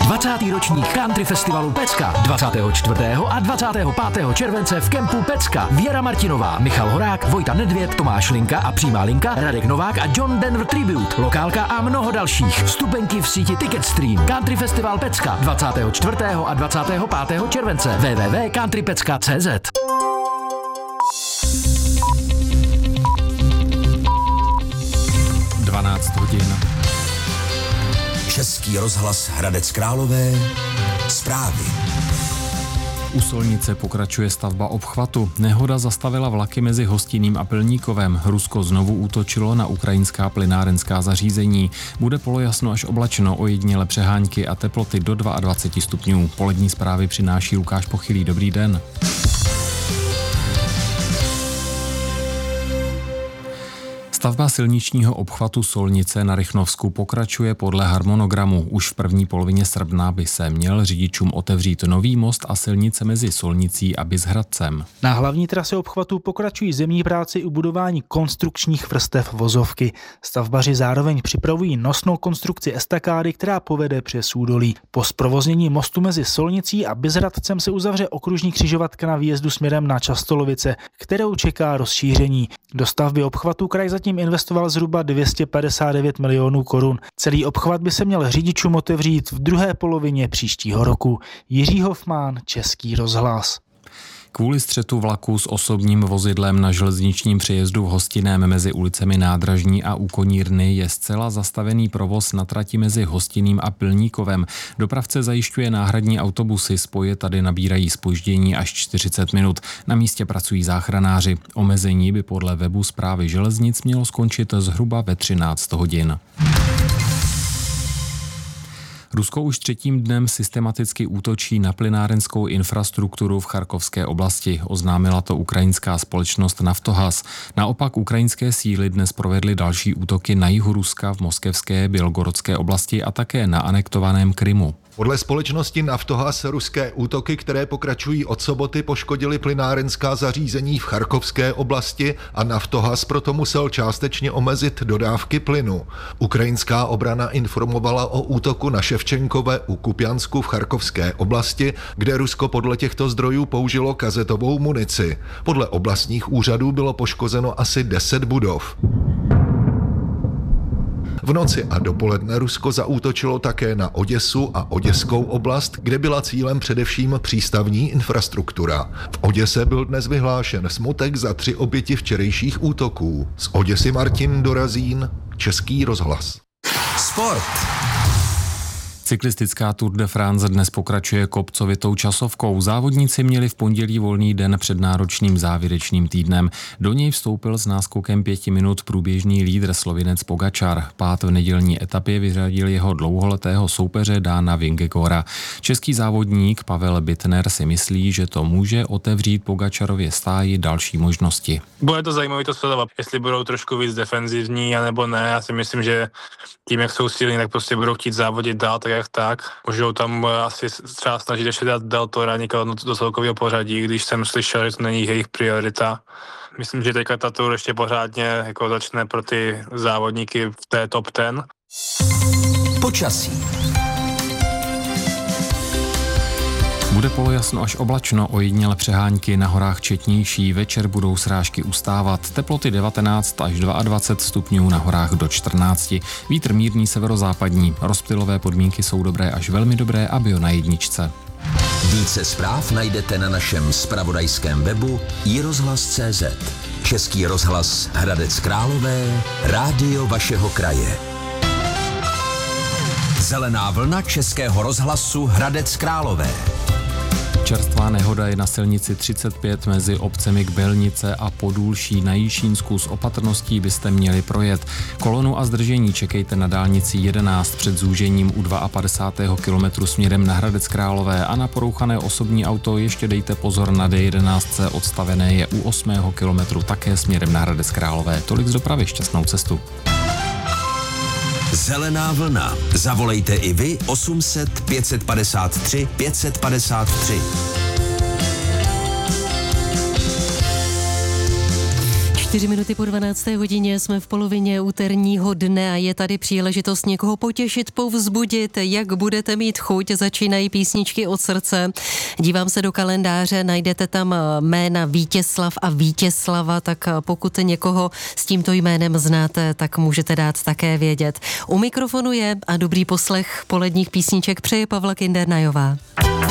20. ročník Country Festivalu Pecka 24. a 25. července v kempu Pecka. Věra Martinová, Michal Horák, Vojta Nedvěd, Tomáš Linka a Přímá Linka, Radek Novák a John Denver Tribute, lokálka a mnoho dalších. Vstupenky v síti Ticketstream. Country Festival Pecka 24. a 25. července. www.countrypecka.cz. Český rozhlas Hradec Králové. Zprávy. U Solnice pokračuje stavba obchvatu. Nehoda zastavila vlaky mezi Hostíným a Pilníkovem. Rusko znovu útočilo na ukrajinská plynárenská zařízení. Bude polojasno až oblačno, ojediněle přehánky a teploty do 22 stupňů. Polední zprávy přináší Lukáš Pochylý. Dobrý den. Stavba silničního obchvatu Solnice na Rychnovsku pokračuje podle harmonogramu. Už v první polovině srpna by se měl řidičům otevřít nový most a silnice mezi Solnicí a Bizhradcem. Na hlavní trase obchvatu pokračují zemní práce u budování konstrukčních vrstev vozovky. Stavbaři zároveň připravují nosnou konstrukci estakády, která povede přes údolí. Po zprovoznění mostu mezi Solnicí a Bizhradcem se uzavře okružní křižovatka na výjezdu směrem na Častolovice, kterou čeká rozšíření. Do stavby obchvatu kraj zatím investoval zhruba 259 milionů korun. Celý obchvat by se měl řidičům otevřít v druhé polovině příštího roku. Jiří Hofmann, Český rozhlas. Kvůli střetu vlaku s osobním vozidlem na železničním přejezdu v Hostinném mezi ulicemi Nádražní a u Konírny je zcela zastavený provoz na trati mezi Hostinným a Pilníkovem. Dopravce zajišťuje náhradní autobusy, spoje tady nabírají zpoždění až 40 minut. Na místě pracují záchranáři. Omezení by podle webu Správy železnic mělo skončit zhruba ve 13 hodin. Rusko už třetím dnem systematicky útočí na plynárenskou infrastrukturu v Charkovské oblasti. Oznámila to ukrajinská společnost Naftohaz. Naopak ukrajinské síly dnes provedly další útoky na jihu Ruska v moskevské Bělgorodské oblasti a také na anektovaném Krymu. Podle společnosti Naftohaz ruské útoky, které pokračují od soboty, poškodily plynárenská zařízení v Charkovské oblasti a Naftohaz proto musel částečně omezit dodávky plynu. Ukrajinská obrana informovala o útoku na Ševčenkové u Kupjansku v Charkovské oblasti, kde Rusko podle těchto zdrojů použilo kazetovou munici. Podle oblastních úřadů bylo poškozeno asi 10 budov. V noci a dopoledne Rusko zaútočilo také na Oděsu a Oděskou oblast, kde byla cílem především přístavní infrastruktura. V Oděse byl dnes vyhlášen smutek za 3 oběti včerejších útoků. Z Oděsy Martin Dorazín, Český rozhlas. Sport. Cyklistická Tour de France dnes pokračuje kopcovitou časovkou. Závodníci měli v pondělí volný den před náročným závěrečným týdnem. Do něj vstoupil s náskokem 5 minut průběžný lídr Slovinec Pogačar. Pád v nedělní etapě vyřadil jeho dlouholetého soupeře Dána Vingegora. Český závodník Pavel Bittner si myslí, že to může otevřít Pogačarově stáji další možnosti. Bude to zajímavé to sledovat, jestli budou trošku víc defenzivní, anebo ne. Já si myslím, že tím, jak jsou silní, tak prostě budou chtít závodit dál, tak. Můžou tam asi třeba snažit ještě dát Deltora někam do celkového pořadí, když jsem slyšel, že to není jejich priorita. Myslím, že teďka ta tour ještě pořádně jako začne pro ty závodníky v té top 10. Počasí. Bude polojasno až oblačno, ojediněle přehánky, na horách četnější, večer budou srážky ustávat, teploty 19 až 22 stupňů, na horách do 14, vítr mírný severozápadní, rozptylové podmínky jsou dobré až velmi dobré a bio na jedničce. Více zpráv najdete na našem zpravodajském webu iRozhlas.cz. Český rozhlas Hradec Králové, rádio vašeho kraje. Zelená vlna Českého rozhlasu Hradec Králové. Čerstvá nehoda je na silnici 35 mezi obcemi Kbelnice a Podůlší na Jíšínsku. S opatrností byste měli projet. Kolonu a zdržení čekejte na dálnici 11 před zúžením u 52. kilometru směrem na Hradec Králové a na porouchané osobní auto ještě dejte pozor na D11, odstavené je u 8. kilometru také směrem na Hradec Králové. Tolik z dopravy, šťastnou cestu. Zelená vlna. Zavolejte i vy 800 553 553. 4 minuty po 12. hodině jsme v polovině úterního dne a je tady příležitost někoho potěšit, povzbudit, jak budete mít chuť. Začínají písničky od srdce. Dívám se do kalendáře, najdete tam jména Vítězslav a Vítězslava, tak pokud někoho s tímto jménem znáte, tak můžete dát také vědět. U mikrofonu je a dobrý poslech poledních písniček přeje Pavla Kindernajová.